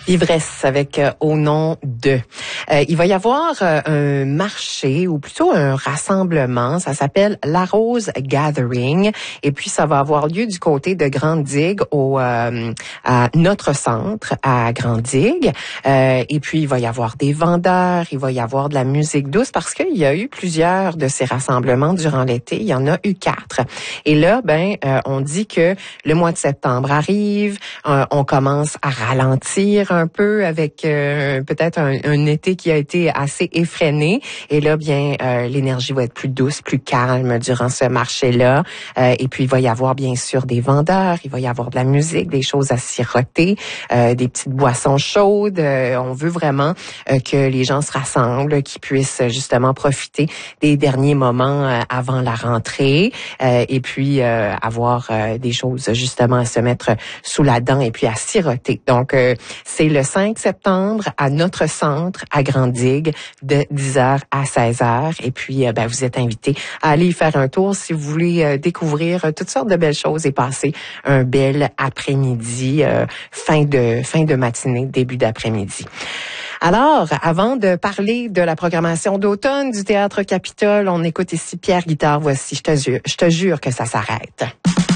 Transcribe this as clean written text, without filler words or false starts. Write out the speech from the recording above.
Ivresse avec Au nom de. Il va y avoir un marché ou plutôt un rassemblement. Ça s'appelle La Rose Gathering et puis ça va avoir lieu du côté de Grande-Digue à notre centre à Grande-Digue. Et puis il va y avoir des vendeurs, il va y avoir de la musique douce parce qu'il y a eu plusieurs de ces rassemblements durant l'été. Il y en a eu 4. Et là, on dit que le mois de septembre arrive, on commence à ralentir un peu avec peut-être un été qui a été assez effréné. Et là, l'énergie va être plus douce, plus calme durant ce marché-là. Et puis, il va y avoir bien sûr des vendeurs, il va y avoir de la musique, des choses à siroter, des petites boissons chaudes. On veut vraiment que les gens se rassemblent, qu'ils puissent justement profiter des derniers moments avant la rentrée. Et puis, avoir des choses justement à se mettre sous la dent et puis à siroter. Donc, c'est le 5 septembre à notre centre à Grande-Digue de 10h à 16h. Et puis, vous êtes invités à aller y faire un tour si vous voulez découvrir toutes sortes de belles choses et passer un bel après-midi, fin de matinée, début d'après-midi. Alors, avant de parler de la programmation d'automne du Théâtre Capitole, on écoute ici Pierre Guitare. Voici, je te jure que ça s'arrête.